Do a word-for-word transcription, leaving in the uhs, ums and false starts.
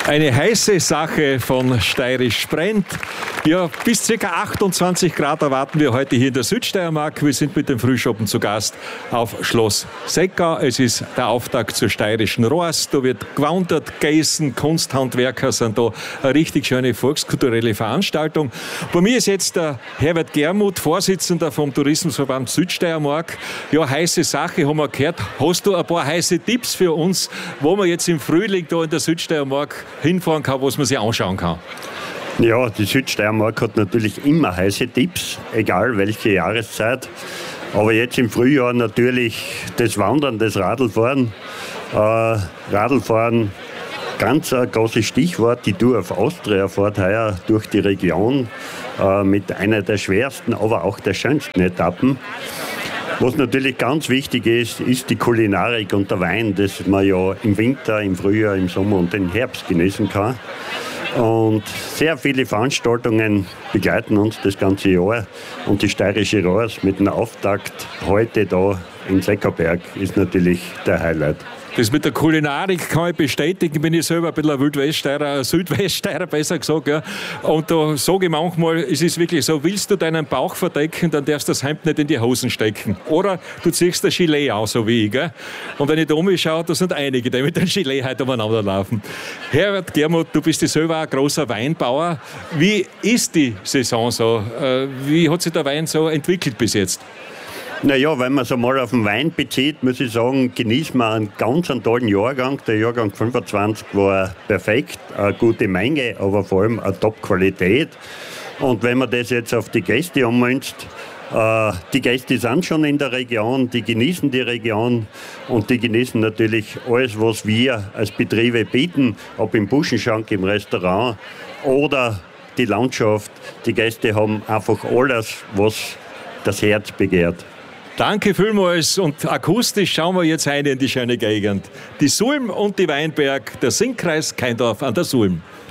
Eine heiße Sache von Steirisch brennt. Ja, bis ca. achtundzwanzig Grad erwarten wir heute hier in der Südsteiermark. Wir sind mit dem Frühschoppen zu Gast auf Schloss Seckau. Es ist der Auftakt zur steirischen Rost. Da wird gewandert, gegessen, Kunsthandwerker sind da. Eine richtig schöne volkskulturelle Veranstaltung. Bei mir ist jetzt der Herbert Germuth, Vorsitzender vom Tourismusverband Südsteiermark. Ja, heiße Sache, haben wir gehört. Hast du ein paar heiße Tipps für uns, wo man jetzt im Frühling da in der Südsteiermark hinfahren kann, was man sich anschauen kann? Ja, die Südsteiermark hat natürlich immer heiße Tipps, egal welche Jahreszeit. Aber jetzt im Frühjahr natürlich das Wandern, das Radlfahren. Äh, Radlfahren, ganz ein großes Stichwort. Die Tour of Austria fährt heuer durch die Region äh, mit einer der schwersten, aber auch der schönsten Etappen. Was natürlich ganz wichtig ist, ist die Kulinarik und der Wein, das man ja im Winter, im Frühjahr, im Sommer und im Herbst genießen kann. Und sehr viele Veranstaltungen begleiten uns das ganze Jahr. Und die steirische Rost mit dem Auftakt heute da in Seckauberg ist natürlich der Highlight. Das mit der Kulinarik kann ich bestätigen. Bin ich selber ein bisschen ein Wildweststeirer, ein Südweststeirer besser gesagt. Ja. Und da sage ich manchmal, es ist wirklich so, willst du deinen Bauch verdecken, dann darfst du das Hemd nicht in die Hosen stecken. Oder du ziehst das Gilet aus, so wie ich. Gell? Und wenn ich da umschaue, da sind einige, die mit dem Gilet heute umeinander laufen. Herbert Germuth, du bist ja selber ein großer Weinbauer. Wie ist die Saison so? Wie hat sich der Wein so entwickelt bis jetzt? Naja, wenn man es einmal auf den Wein bezieht, muss ich sagen, genießen wir einen ganz einen tollen Jahrgang. Der Jahrgang fünfundzwanzig war perfekt, eine gute Menge, aber vor allem eine Top-Qualität. Und wenn man das jetzt auf die Gäste ummünzt, äh, die Gäste sind schon in der Region, die genießen die Region und die genießen natürlich alles, was wir als Betriebe bieten, ob im Buschenschank, im Restaurant oder die Landschaft. Die Gäste haben einfach alles, was das Herz begehrt. Danke vielmals und akustisch schauen wir jetzt rein in die schöne Gegend. Die Sulm und die Weinberg, der Sinnkreis Keindorf an der Sulm.